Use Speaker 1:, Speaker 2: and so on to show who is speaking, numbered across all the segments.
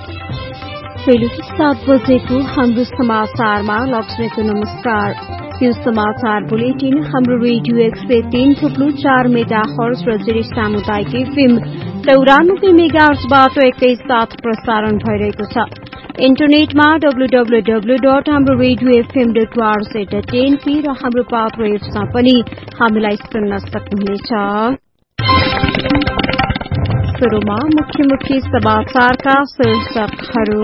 Speaker 1: बेलुकी 7 बजेको हाम्रो समाचारमा लक्ष्मीको नमस्कार। यो समाचार बुलेटिन हाम्रो रेडियो 103.4 मेगाहर्ज र जिरी सामुदायिक एफएम 94 मेगाहर्जबाट एकैसाथ प्रसारण भइरहेको छ। इन्टरनेटमा www.hamroradiofm.org.np र हाम्रो पात्र एप्समा पनि हामीलाई सुन्न सक्नुहुनेछ। सुरुमा मुख्य समाचारका शीर्षकहरू।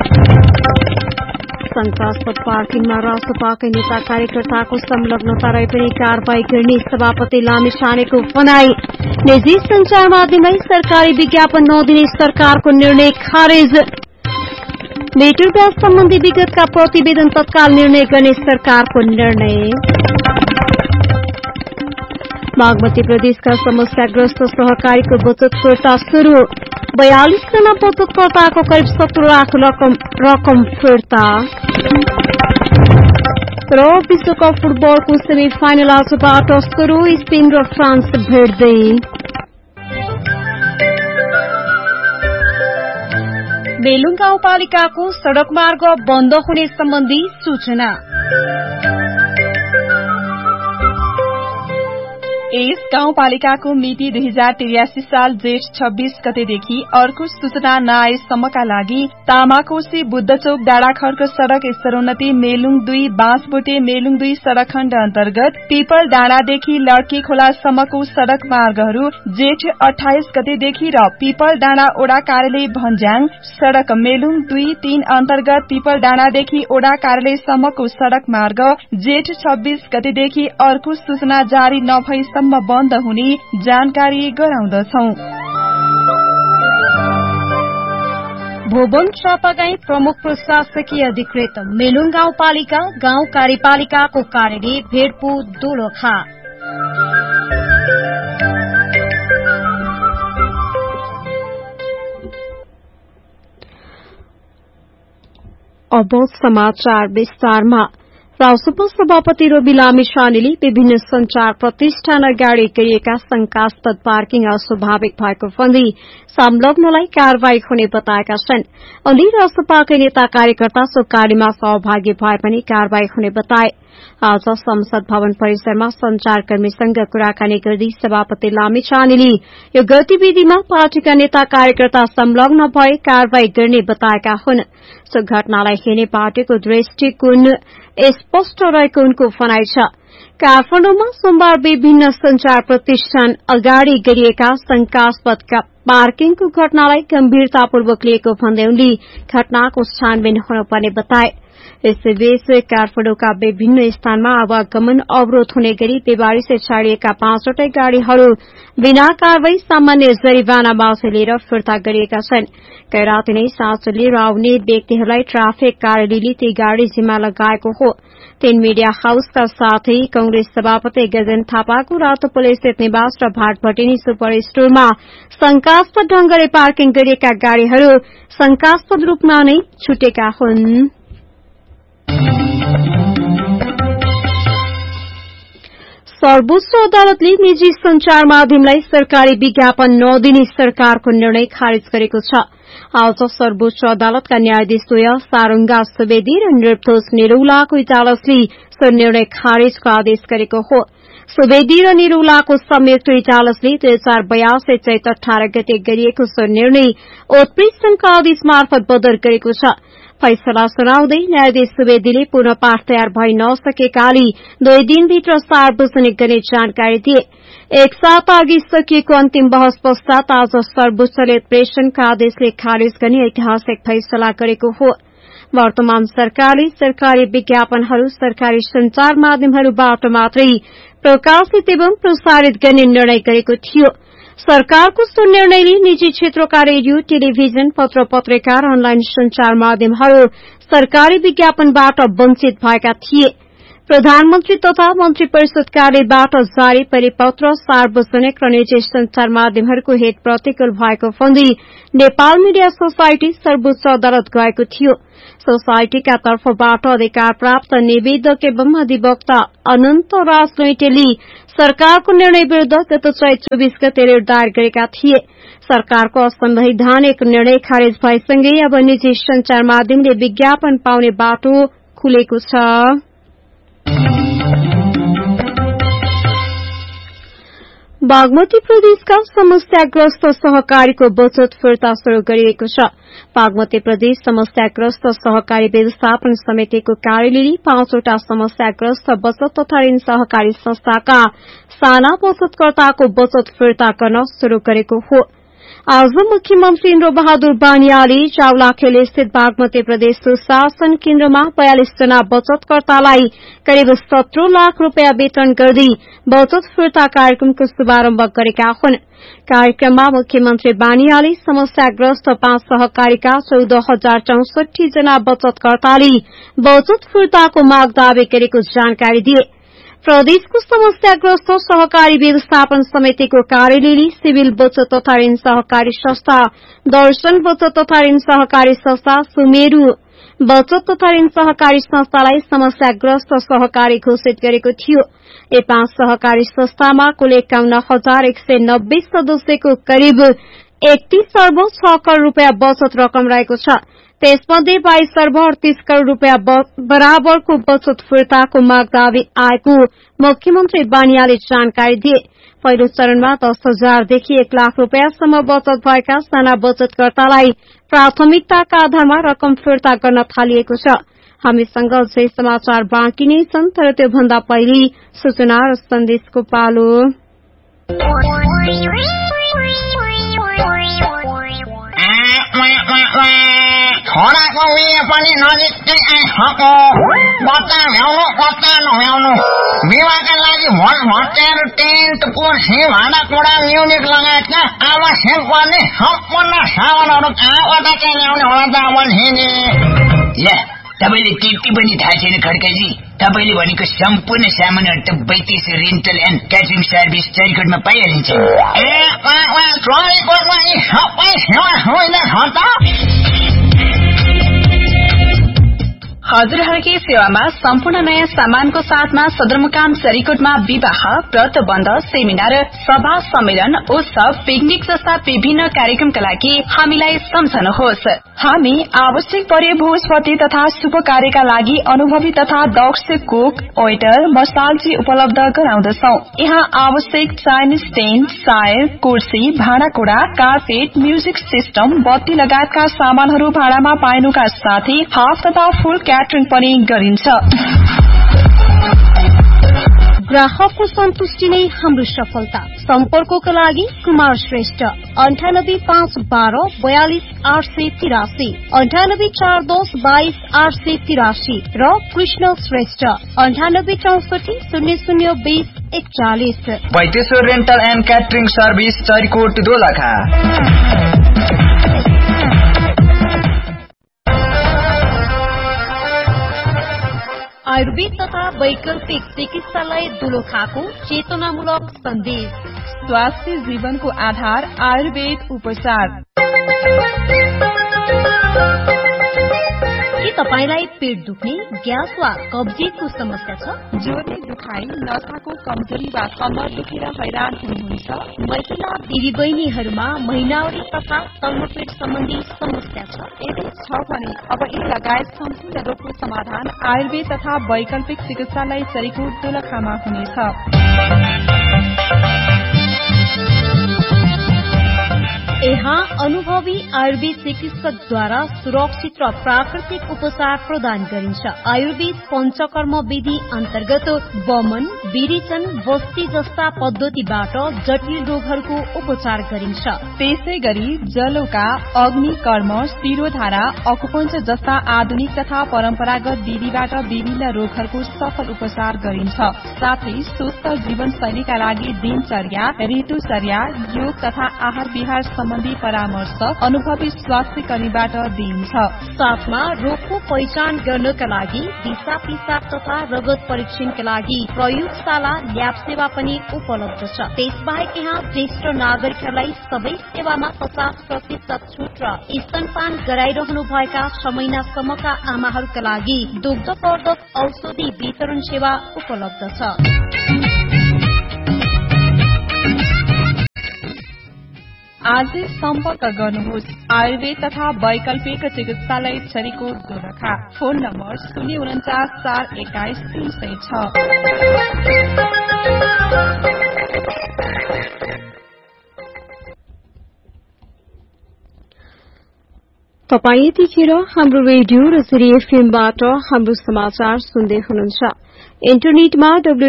Speaker 1: शंकास्पद पार्किङमा रासपाकै नेता कार्यकर्ताको संलग्नता रहे पनि कारवाही गर्ने सभापति लामिछानेको भनाई। निजी संचार माध्यमलाई सरकारी विज्ञापन नदिने सरकारको निर्णय खारेज। मेटर ब्याज सम्बन्धी विगतका प्रतिवेदन तत्काल निर्णय गर्ने सरकारको निर्णय। बागमती प्रदेशका समस्याग्रस्त सहकारीको बचत फिर्ता शुरू। 42 जना बचतकर्ताको करिब 17 लाख रकम फिर्ता। र विश्वकप फुटबलको सेमी फाइनल आजबाट शुरू। स्पेन र फ्रान्स भिड्दै। मेलुङ गाउँपालिकाको सड़क मार्ग बन्द हुने सम्बन्धी सूचना।
Speaker 2: यस गाउँपालिकाको मिति 2083 साल जेठ 26 गतेदेखि अर्को सूचना नआएसम्मका लागि तामाकोशी बुद्धचौक डाँडाखर्क सड़क स्तरोन्नति मेलुङ 2 बाँसबोटे मेलुङ 2 सड़क खण्ड अन्तर्गत पिपल डाँडादेखि लड्की खोलासम्मको सड़क मार्गहरू जेठ 28 गतेदेखि र पिपल डाँडा ओडा कार्यालय भन्ज्याङ सड़क मेलुङ 2-3 अन्तर्गत पिपल डाँडादेखि ओडा कार्यालयसम्मको सड़क मार्ग जेठ 26 गतेदेखि अर्को सूचना जारी नभई बन्द हुने जानकारी गराउँदछौं।
Speaker 1: भुवन चापागाई प्रमुख प्रशासकीय अधिकृत मेलुङ गाउँपालिका गाउँ कार्यपालिकाको कार्यालय भेडपु दोलखा। अब समाचार विस्तारमा। रासपा सभापति रवि लामिछानेले विभिन्न संचार प्रतिष्ठान अगाडि गरिएका शंकास्पद पार्किङ अस्वाभाविक भएको भन्दै संलग्नलाई कार्यवाही हुने बताएका छन्। उनले रासपाकै नेता कार्यकर्ता सो कार्यमा सहभागी भए पनि कार्यवाही हुने बताए। आज संसद भवन परिसरमा संचारकर्मीसँग कुराकानी गर्दै सभापति लामिछानेले यो गतिविधिमा पार्टीका नेता कार्यकर्ता संलग्न भए कार्यवाही गर्ने बताएका हुन्। सो घटनालाई हेर्ने पार्टीको दृष्टिकोण स्पष्ट रहेको उनको भनाइ छ। काठमाडौँमा सोमबार विभिन्न संचार प्रतिष्ठान अगाडि गरिएका शंकास्पद पार्किङको घटनालाई गम्भीरतापूर्वक लिएको भन्दै उनले घटनाको छानबिन हुनुपर्ने बताए। यसैबीच काठमाडौँका विभिन्न स्थानमा आवागमन अवरोध हुने गरी बेबारीसे छाडिएका 5वटै गाड़ीहरू बिना कारवाही सामान्य जरिवानाबाट लिएर फिर्ता गरिएका छन्। गै राति नै साँझ लिएर आउने व्यक्तिहरूलाई ट्राफिक कार्यालयले ती गाड़ी जिम्मा लगाएको हो। 3 मीडिया हाउसका साथै कंग्रेस सभापति गजेन्द्र थापाको रातो पुलिस स्थित निवास र भाटभटेनी सुपर स्टोरमा शंकास्पद ढंगले पार्किङ गरिएका गाड़ीहरू शंकास्पद रूपमा नै छुटेका हुन्। सर्वोच्च अदालतले निजी संचार माध्यमलाई सरकारी विज्ञापन नदिने सरकारको निर्णय खारिज गरेको छ। आज सर्वोच्च अदालतका न्यायाधीश सारुङ्गा सुवेदी र निर्दोष निरौलाको इजलासले सो निर्णय खारिजको आदेश गरेको हो। सुवेदी र निरौलाको संयुक्त इजलासले 2082 चैत 18 गते गरिएको सो निर्णय उत्प्रेषणका आदेश मार्फत बदर गरेको छ। फैसला सुनाउँदै न्यायाधीश सुवेदीले पुनः पाठ तयार भइ नसकेकाले 2 दिनभित्र सार्वजनिक गर्ने जानकारी दिए। एक साता अघि सकिएको अन्तिम बहस पश्चात आज सर्वोच्चले उत्प्रेषणका आदेशले खारिज गर्ने ऐतिहासिक फैसला गरेको हो। वर्तमान सरकारले सरकारी विज्ञापनहरू सरकारी संचार माध्यमहरूबाट मात्रै प्रकाशित एवं प्रसारित गर्ने निर्णय गरेको थियो। सरकारको सो निर्णयले निजी क्षेत्रका रेडियो टेलिभिजन पत्र पत्रिका र अनलाइन संचार माध्यमहरू सरकारी विज्ञापनबाट वञ्चित भएका थिए। प्रधानमन्त्री तथा मन्त्री परिषद कार्यालयबाट जारी परिपत्र सार्वजनिक र निजी संचार माध्यमहरूको हित प्रतिकूल भएको भन्दै नेपाल मिडिया सोसाइटी सर्वोच्च अदालत गएको थियो। सोसाइटीका तर्फबाट अधिकार प्राप्त निवेदक एवं अधिवक्ता अनन्त राज लैटेले सरकारको निर्णय विरूद्ध गत चैत 24 गते रिट दायर गरेका थिए। सरकारको असंवैधानिक निर्णय खारेज भएसँगै अब निजी संचार माध्यमले विज्ञापन पाउने बाटो खुलेको छ। बागमती प्रदेशका समस्याग्रस्त सहकारीको बचत फिर्ता शुरू गरिएको छ। बागमती प्रदेश समस्याग्रस्त सहकारी व्यवस्थापन समितिको कार्यालयले 5वटा समस्याग्रस्त बचत तथा ऋण सहकारी संस्थाका साना बचतकर्ताको बचत फिर्ता गर्न शुरू गरेको हो। आज मुख्यमन्त्री इन्द्र बहादुर बानियाले चाउलाखेल स्थित बागमती प्रदेश सुशासन केन्द्रमा 42 जना बचतकर्तालाई करिब 17 लाख रूपियाँ वेतन गर्दै बचत फिर्ता कार्यक्रमको शुभारम्भ गरेका हुन्। कार्यक्रममा मुख्यमन्त्री बानियाले समस्याग्रस्त 5 सहकारीका 14,064 जना बचतकर्ताले बचत फिर्ताको माग दावी गरेको जानकारी दिए। प्रदेशको समस्याग्रस्त सहकारी व्यवस्थापन समितिको कार्यालयले सिभिल बचत तथा ऋण सहकारी संस्था, दर्शन बचत तथा ऋण सहकारी संस्था, सुमेरु बचत तथा ऋण सहकारी संस्थालाई समस्याग्रस्त सहकारी घोषित गरेको थियो। यी 5 सहकारी संस्थामा कुल 51,190 सदस्यको करिब 31 अर्ब 6 करोड़ रूपियाँ बचत रकम रहेको छ। त्यसमध्ये 22 अर्ब 38 करोड़ रूपियाँ बराबरको बचत फिर्ताको माग दावी आएको मुख्यमन्त्री बानियाले जानकारी दिए। पहिलो चरणमा 10,000 देखि 1 लाख रूपियाँसम्म बचत भएका साना बचतकर्तालाई प्राथमिकताका आधारमा रकम फिर्ता गर्न थालिएको छ। हामीसँग अझै समाचार बाँकी नै छन्, तर त्योभन्दा पहिले सूचना र सन्देशको पालो।
Speaker 3: छोराको बिहे पनि नजिकै आइसक्यो। बच्चा भ्याउनु बच्चा नभ्याउनु, विवाहका लागि भल भट्टेर टेन्ट कुर्सी भाँडाकुँडा म्युजिक लगायतका आवश्यक पर्ने सम्पूर्ण सामानहरू कहाँबाट चाहिँ ल्याउने होला त बल्छिनी?
Speaker 4: तपाईँले त्यति पनि थाहा छैन खड्काजी? तपाईँले भनेको सम्पूर्ण सामानहरू त 32 रेन्टल एन्ड क्याटरिङ सर्भिस चरीकोटमा पाइहालिन्छ।
Speaker 3: चरीकोटमा यी सबै सेवा सुविधा छ त?
Speaker 2: हजुरहरूकै सेवामा सम्पूर्ण नयाँ सामानको साथमा सदरमुकाम चरीकोटमा विवाह, व्रतबन्ध, सेमिनार, सभा, सम्मेलन, उत्सव, पिकनिक जस्ता विभिन्न कार्यक्रमका लागि हामीलाई सम्झनुहोस्। हामी आवश्यक परे भोजपति तथा शुभ कार्यका लागि अनुभवी तथा दक्ष कुक, वेटर, मसालजी उपलब्ध गराउँदछौ। यहाँ आवश्यक चाइनिज टेन्ट, चायर, कुर्सी, भाँडाकुँडा, कार्पेट, म्युजिक सिस्टम, बत्ती लगायतका सामानहरू भाडामा पाइनुका साथै हाफ तथा फुल क्याटरिङ पनि गरिन्छ।
Speaker 1: ग्राहकको सन्तुष्टि नै हाम्रो सफलता। सम्पर्कको लागि कुमार श्रेष्ठ 985112 42883, 9841 22883 र Krishna Shrestha 9864 0020 41।
Speaker 5: वैदेश्वर rental and catering service Charikot Dolakha.
Speaker 1: Ayurveda तथा वैकल्पिक चिकित्सालय दोलखाको चेतनामूलक सन्देश।
Speaker 2: स्वास्थ्य जीवनको आधार आयुर्वेद उपचार।
Speaker 1: के तपाईलाई पेट दुख्ने, ग्यास वा कब्जियतको समस्या छ?
Speaker 2: जोर्नी दुखाइ, नसाको कमजोरी वा कमर दुखेर हैरान हुनुहुन्छ?
Speaker 1: महिला दिदीबहिनीहरूमा महिनावरी तथा तल्लोपेट सम्बन्धी समस्या छ?
Speaker 2: यदि छ भने अब यी लगायत सम्पूर्ण रोगको समाधान आयुर्वेद तथा वैकल्पिक चिकित्सालय चरीकोट दोलखामा हुनेछ।
Speaker 1: यहाँ अनुभवी आयुर्वेद चिकित्सकद्वारा सुरक्षित र प्राकृतिक उपचार प्रदान गरिन्छ। आयुर्वेद पञ्चकर्म विधि अन्तर्गत वमन, विरेचन, बस्ती जस्ता पद्धतिबाट जटिल रोगहरूको उपचार गरिन्छ।
Speaker 2: त्यसै गरी जलौका, अग्निकर्म, शिरोधारा, अकुपञ्चर जस्ता आधुनिक तथा परम्परागत विधिबाट विभिन्न रोगहरूको सफल उपचार गरिन्छ। साथै स्वस्थ जीवनशैलीका लागि दिनचर्या, ऋतुचर्या, योग तथा आहार विहार सम्बन्धी परामर्श अनुभवी स्वास्थ्य कर्मीबाट दिइन्छ।
Speaker 1: साथमा रोगको पहिचान गर्नका लागि दिशा पिसाब तथा रगत परीक्षणका लागि प्रयोगशाला ल्याब सेवा पनि उपलब्ध छ। त्यसबाहेक यहाँ ज्येष्ठ नागरिकहरूलाई सबै सेवामा 50% छुट र स्तनपान गराइरहनु भएका 6 महिनासम्मका आमाहरूका लागि दुग्धवर्धक औषधि वितरण सेवा उपलब्ध छ।
Speaker 2: आज सम्पर्क गर्नुहोस् आयुर्वेद तथा वैकल्पिक चिकित्सालय छरीकोट गोरखा। Phone number 049412306।
Speaker 1: तपाईँ यतिखेर हाम्रो रेडियो र एफएमबाट हाम्रो समाचार सुन्दै हुनुहुन्छ। इन्टरनेटमा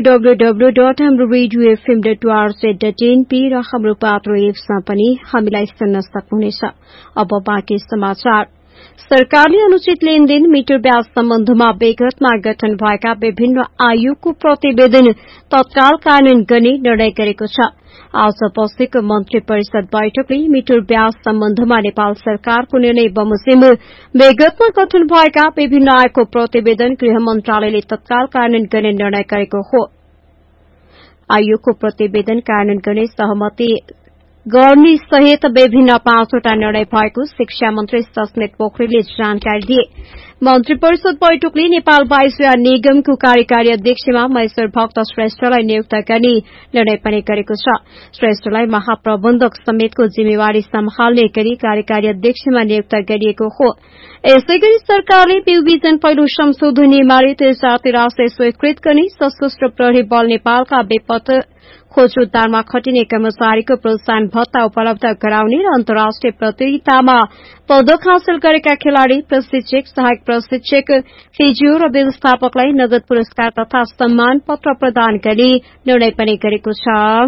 Speaker 1: www.hamroradiofm.org.np र हाम्रो पात्रो एप्समा पनि हामीलाई सुन्न सक्नुहुनेछ। अब बाँकी समाचार। सरकारले अनुचित लेनदेन मिटर ब्याज सम्बन्धमा विगतमा गठन भएका विभिन्न आयोगको प्रतिवेदन तत्काल कार्यान्वयन गर्ने निर्णय गरेको छ। आज बसेको मन्त्री परिषद बैठकले मिटर ब्याज सम्बन्धमा नेपाल सरकारको निर्णय बमोजिम विगतमा गठन भएका विभिन्न आयोगको प्रतिवेदन गृह मन्त्रालयले तत्काल कार्यान्वयन गर्ने निर्णय गरेको हो। आयोगको प्रतिवेदन कार्यान्वयन गर्ने सहमति गर्ने सहित विभिन्न 5वटा निर्णय भएको शिक्षा मन्त्री सस्मित पोखरेलले जानकारी दिए। मन्त्री परिषद बैठकले नेपाल वायुसेवा निगमको कार्यकारी अध्यक्षमा महेश्वर भक्त श्रेष्ठलाई नियुक्त गर्ने निर्णय पनि गरेको छ। श्रेष्ठलाई महाप्रबन्धक समेतको जिम्मेवारी सम्हाल्ने गरी कार्यकारी अध्यक्षमा नियुक्त गरिएको हो। यसै गरी सरकारले बिउबिजन पहिलो संशोधन नियमावली 2083 स्वीकृत गर्ने सशस्त्र प्रहरी बल नेपालका विपद खोज उद्धारमा खटिने कर्मचारीको प्रोत्साहन भत्ता उपलब्ध गराउने र अन्तर्राष्ट्रिय प्रतियोगितामा पदक हासिल गरेका खेलाड़ी, प्रशिक्षक, सहायक प्रशिक्षक, फिजियो र व्यवस्थापकलाई नगद पुरस्कार तथा सम्मान पत्र प्रदान गर्ने निर्णय पनि गरेको छ।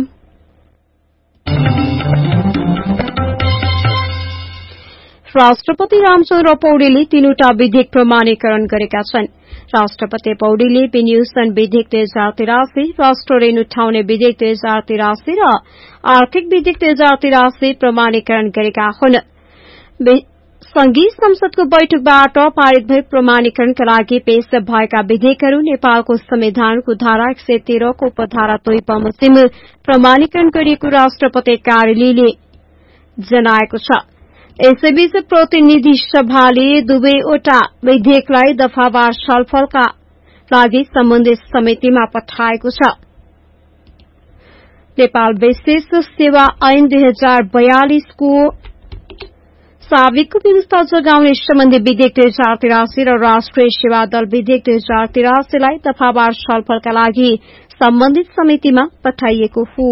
Speaker 1: राष्ट्रपति रामचन्द्र पौडेलले 3वटा विधेयक प्रमाणीकरण गरेका छन्। राष्ट्रपति पौडेलले विनियोजन विधेयक 2083, राष्ट्र ऋण उठाउने विधेयक 2083 र आर्थिक विधेयक 2083 प्रमाणीकरण गरेका हुन्। संघीय संसदको बैठकबाट पारित भई प्रमाणीकरणका लागि पेश भएका विधेयकहरू नेपालको संविधानको धारा 113 को उपधारा 2 बमोजिम प्रमाणीकरण गरिएको राष्ट्रपति कार्यालयले जनाएको छ। यसैबीच प्रतिनिधि सभाले दुवैवटा विधेयकलाई दफावार छलफलका लागि सम्बन्धित समितिमा पठाएको छ। नेपाल विशेष सेवा ऐन 2042 को साविकको व्यवस्था जगाउने सम्बन्धी विधेयक 2083 र राष्ट्रिय सेवा दल विधेयक 2083 लाई दफावार छलफलका लागि सम्बन्धित समितिमा पठाइएको हो।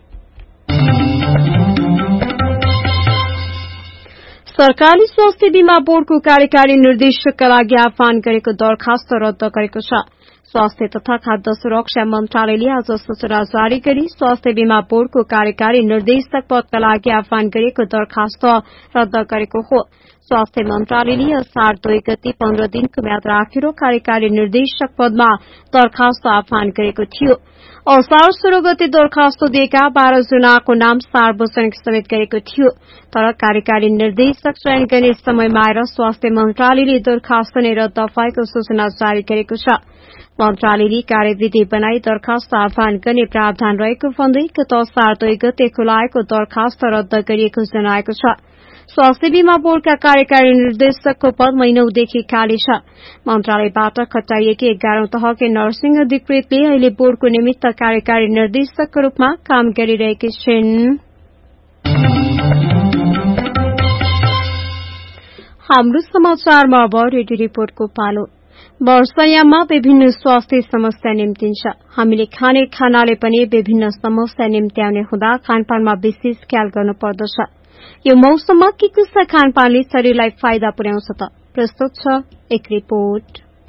Speaker 1: सरकारले स्वास्थ्य बीमा बोर्डको कार्यकारी निर्देशकका लागि आह्वान गरेको दरखास्त रद्द गरेको छ। स्वास्थ्य तथा खाद्य सुरक्षा मन्त्रालयले आज सूचना जारी गरी स्वास्थ्य बीमा बोर्डको कार्यकारी निर्देशक पदका लागि आह्वान गरेको दरखास्त रद्द गरेको हो। स्वास्थ्य मन्त्रालयले असार 2 गते 15 दिनको म्याद राखेर कार्यकारी निर्देशक पदमा दरखास्त आह्वान गरेको थियो। असार 16 गते दरखास्त दिएका 12 जनाको नाम सार्वजनिक समेत गरेको थियो। तर कार्यकारी निर्देशक चयन गर्ने समयमा आएर स्वास्थ्य मन्त्रालयले दरखास्त नै रद्द भएको सूचना जारी गरेको छ। मन्त्रालयले कार्यविधि बनाई दरखास्त आह्वान गर्ने प्रावधान रहेको भन्दै गत असार 2 गते खुलाएको दरखास्त रद्द गरिएको जनाएको छ। स्वास्थ्य बीमा बोर्डका कार्यकारी निर्देशकको पद महिनौदेखि खाली छ। मन्त्रालयबाट खटाइएकी 11औं तहकी नर्सिङ अधिकृतले अहिले बोर्डको निमित्त कार्यकारी निर्देशकको रूपमा काम गरिरहेकी छिन्। हाम्रो समाचारमा अब रेडियो रिपोर्टको पालो। वर्षायाममा विभिन्न स्वास्थ्य समस्या निम्तिन्छ। हामीले खाने खानाले पनि विभिन्न समस्या निम्त्याउने हुँदा खानपानमा विशेष ख्याल गर्नुपर्दछ। यो मौसममा के कस्ता खानपानले शरीरलाई फाइदा पुर्याउँछ त? प्रस्तुत छ एक रिपोर्ट।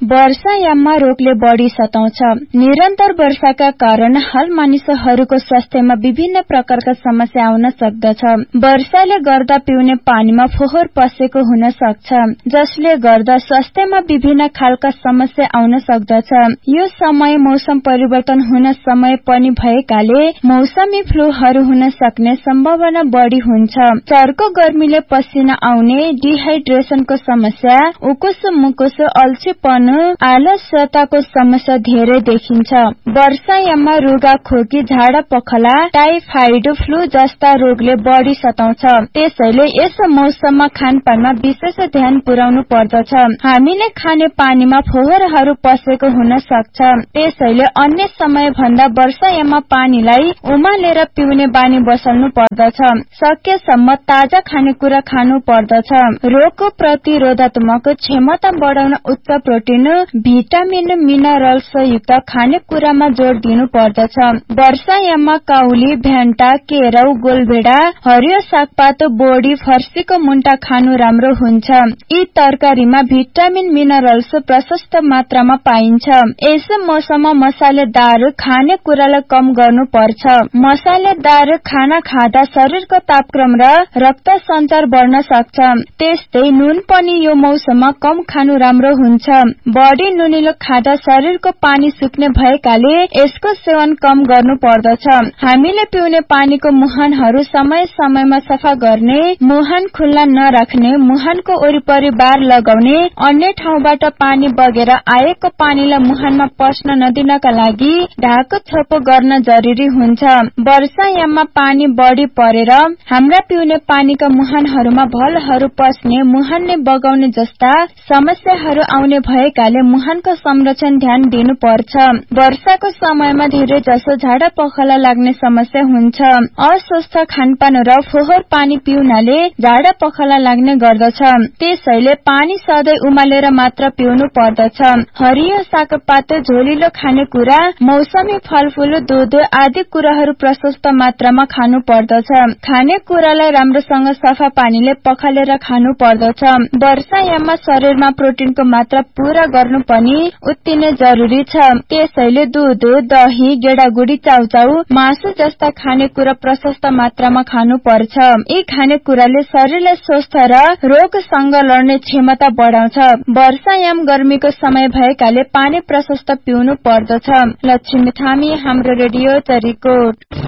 Speaker 6: वर्षायाममा रोगले बढ़ी सताउँछ। निरन्तर वर्षाका कारण हाल मानिसहरूको स्वास्थ्यमा विभिन्न प्रकारका समस्या आउन सक्दछ। वर्षाले गर्दा पिउने पानीमा फोहोर पसेको हुन सक्छ, जसले गर्दा स्वास्थ्यमा विभिन्न खालका समस्या आउन सक्दछ। यो समय मौसम परिवर्तन हुन समय पनि भएकाले मौसमी फ्लूहरू हुन सक्ने सम्भावना बढ़ी हुन्छ। चर्को गर्मीले पसिना आउने, डिहाइड्रेसनको समस्या, उकुसो मुकुसो, अल्छीपन, आलस्यताको समस्या धेरै देखिन्छ। वर्षायाममा रुगा खोकी, झाडा पखला, टाइफाइड, फ्लू जस्ता रोगले बढ़ी सताउँछ। त्यसैले यस मौसममा खानपानमा विशेष ध्यान पुर्याउनु पर्दछ। हामीले खाने पानीमा फोहोरहरू पसेको हुन सक्छ, त्यसैले अन्य समय भन्दा वर्षायाममा पानीलाई उमालेर पिउने बानी बसाल्नु पर्दछ। सकेसम्म ताजा खानेकुरा खानु पर्दछ। रोगको प्रतिरोधात्मक क्षमता बढ़ाउन उच्च प्रोटिन, भिटामिन, मिनरल्स युक्त खानेकुरामा जोड़ दिनु पर्दछ। वर्षायाममा काउली, भेन्टा, केराउ, गोलभेडा, हरियो सागपात, बोडी, फर्सीको मुन्टा खानु राम्रो हुन्छ। यी तरकारीमा भिटामिन, मिनरल्स प्रशस्त मात्रामा पाइन्छ। यस मौसममा मसालेदार खानेकुरालाई कम गर्नु पर्छ। मसालेदार खाना खाँदा शरीरको तापक्रम र रक्त सञ्चार बढ़न सक्छ। त्यस्तै नुन पनि यो मौसममा कम खानु राम्रो हुन्छ। बढी नुनिलो खाँदा शरीरको पानी सुक्ने भएकाले यसको सेवन कम गर्नु पर्दछ। हामीले पिउने पानीको मुहानहरू समय समयमा सफा गर्ने, मुहान खुल्ला नराख्ने, मुहानको वरिपरि बार लगाउने, अन्य ठाउँबाट पानी बगेर आएको पानीलाई मुहानमा पस्न नदिनका लागि ढाक छोपो गर्न जरुरी हुन्छ। वर्षायाममा पानी बढ़ी परेर हाम्रा पिउने पानीका मुहानहरूमा भलहरू पस्ने, मुहानले बगाउने जस्ता समस्याहरू आउने भएकाले मुहानको संरक्षण ध्यान दिनु पर्छ। वर्षाको समयमा धेरै जसो झाडा पखला लाग्ने समस्या हुन्छ। अस्वस्थ खानपान र फोहोर पानी पिउनाले झाडा पखला लाग्ने गर्दछ। त्यसैले पानी सधैँ उमालेर मात्र पिउनु पर्दछ। हरियो सागपात, झोलिलो खानेकुरा, मौसमी फलफूल, दूध आदि कुराहरू प्रशस्त मात्रामा खानु पर्दछ। खानेकुरालाई राम्रोसँग सफा पानीले पखालेर खानु पर्दछ। वर्षायाममा शरीरमा प्रोटिनको मात्रा पूरा गर्नु पनि उत्ति नै जरुरी छ। त्यसैले दूध, दही, गेडागुडी, चाउचाउ, मासु जस्ता खानेकुरा प्रशस्त मात्रामा खानु पर्छ। यी खानेकुराले शरीरलाई स्वस्थ र रोगसँग लड्ने क्षमता बढ़ाउँछ। वर्षायाम गर्मीको समय भएकाले पानी प्रशस्त पिउनु पर्दछ। लक्ष्मी थामी, हाम्रो रेडियो चरीकोट।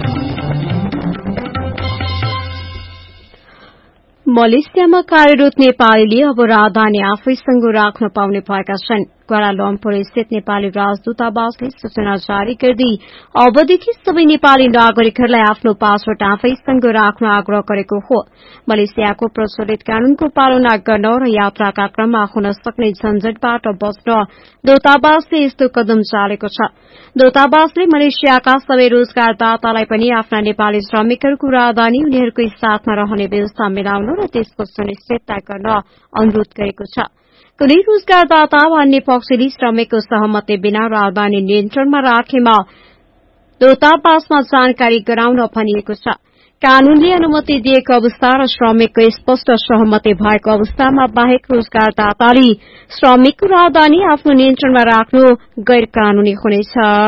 Speaker 1: मलेसियामा कार्यरत नेपालीले अब राजधानी आफैसँग राख्न पाउने भएका छन्। क्वालालम्पुर स्थित नेपाली राजदूतावासले सूचना जारी गर्दै अबदेखि सबै नेपाली नागरिकहरूलाई आफ्नो पासपोर्ट आफैसँग राख्न आग्रह गरेको हो। मलेसियाको प्रचलित कानूनको पालना गर्न र यात्राका क्रममा हुन सक्ने झन्झटबाट बच्न दूतावासले यस्तो कदम चालेको छ। दूतावासले मलेसियाका सबै रोजगारदातालाई पनि आफ्ना नेपाली श्रमिकहरूको राजधानी उनीहरूकै साथमा रहने व्यवस्था मिलाउन र त्यसको सुनिश्चितता गर्न अनुरोध गरेको छ। कुनै रोजगारदाता वा अन्य पक्षले श्रमिकको सहमति बिना राजधानी नियन्त्रणमा राखेमा दूतावासमा जानकारी गराउन भनिएको छ। कानूनले अनुमति दिएको अवस्था र श्रमिकको स्पष्ट सहमति भएको अवस्थामा बाहेक रोजगारदाताले श्रमिकको राजधानी आफ्नो नियन्त्रणमा राख्नु गैर कानूनी हुनेछ।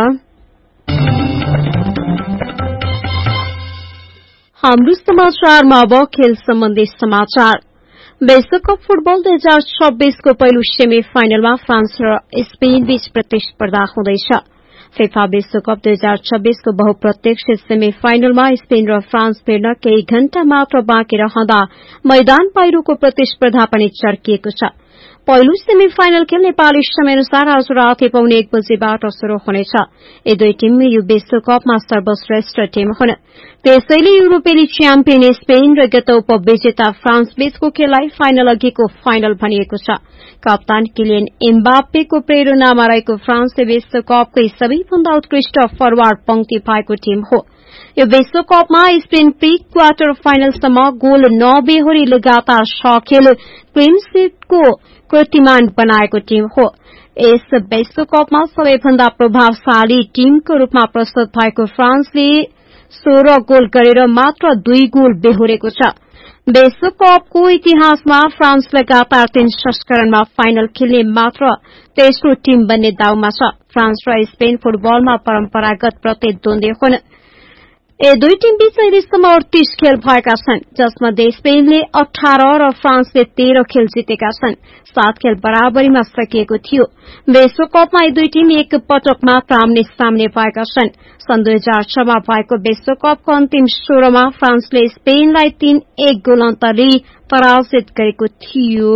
Speaker 1: हाम्रो समाचारमा अब खेल सम्बन्धी समाचार। विश्वकप फुटबल 2026 को पहिलो सेमी फाइनलमा फ्रान्स र स्पेन बीच प्रतिस्पर्धा हुँदैछ। फिफा विश्वकप 2026 को बहुप्रत्यक्ष सेमी फाइनलमा स्पेन र फ्रान्स भिड्न केही घण्टा मात्र बाँकी रहँदा मैदान बाहिरको प्रतिस्पर्धा पनि चर्किएको छ। पहिलो सेमी फाइनल खेल नेपाली समयअनुसार आज राति 1:15 बजेबाट शुरू हुनेछ। यी दुई टीम यो विश्वकपमा सर्वश्रेष्ठ टीम हुन्। त्यसैले युरोपेली च्याम्पियन स्पेन र गत उपविजेता फ्रान्स बीचको खेललाई फाइनल अघिको फाइनल भनिएको छ। कप्तान किलियन एम्बाप्पेको प्रेरणामा रहेको फ्रान्सले विश्वकपकै सबैभन्दा उत्कृष्ट फरवार्ड पंक्ति भएको टीम हो। यो विश्वकपमा स्पेन प्री क्वार्टर फाइनलसम्म गोल नबेहोरी लगातार 6 खेल क्लीन शीटको कीर्तिमान बनाएको टीम हो। यस विश्वकपमा सबैभन्दा प्रभावशाली टीमको रूपमा प्रस्तुत भएको फ्रान्सले 16 गोल गरेर मात्र 2 गोल बेहोरेको छ। विश्वकपको इतिहासमा फ्रान्स लगातार 3 संस्करणमा फाइनल खेल्ने मात्र तेस्रो टीम बन्ने दाउमा छ। फ्रान्स र स्पेन फुटबलमा परम्परागत प्रतिद्वन्दी हुन्। यी दुई टीम बीच अहिलेसम्म 38 खेल भएका छन्, जसमध्ये स्पेनले 18 र फ्रान्सले 13 खेल जितेका छन्। 7 खेल बराबरीमा सकिएको थियो। विश्वकपमा यी दुई टीम एक पटक मात्र आम्ने सामने भएका छन्। सन् 2006 मा भएको विश्वकपको अन्तिम 16 मा फ्रान्सले स्पेनलाई 3-1 गोल अन्तरले पराजित गरेको थियो।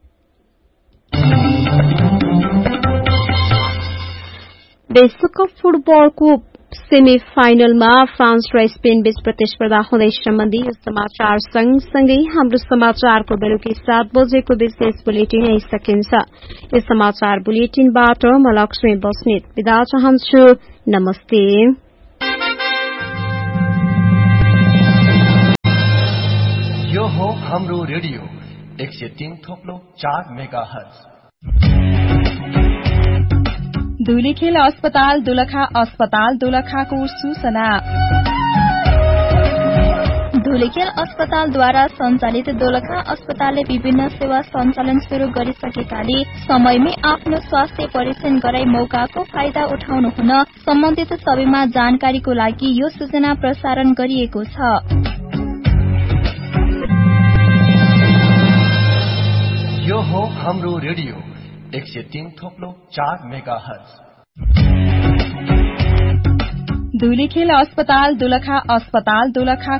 Speaker 1: विश्वकप फुटबलको सेमी फाइनलमा फ्रान्स र स्पेन बीच प्रतिस्पर्धा हुँदै सम्बन्धी यो समाचार सँगसँगै हाम्रो समाचारको बेलुकी 7 बजेको विशेष बुलेटिन यही सकिन्छ। यो समाचार बुलेटिनबाट म लक्ष्मी बस्नेत बिदा चाहन्छु। नमस्ते।
Speaker 7: यो हो हाम्रो रेडियो 103.4 मेगाहर्ज।
Speaker 2: धुलीखेल अस्पताल दोलखा अस्पताल दोलखाको सूचना।
Speaker 6: धुलीखेल अस्पतालद्वारा सञ्चालित दोलखा अस्पतालले विभिन्न सेवा सञ्चालन शुरू गरिसकेकाले समयमै आफ्नो स्वास्थ्य परीक्षण गराई मौकाको फाइदा उठाउनु हुन सम्बन्धित सबैमा जानकारीको लागि यो सूचना प्रसारण गरिएको छ।
Speaker 7: यो हो हाम्रो रेडियो 103.4 मेगाहर्ज।
Speaker 2: धुलीखेल अस्पताल दोलखा अस्पताल दोलखा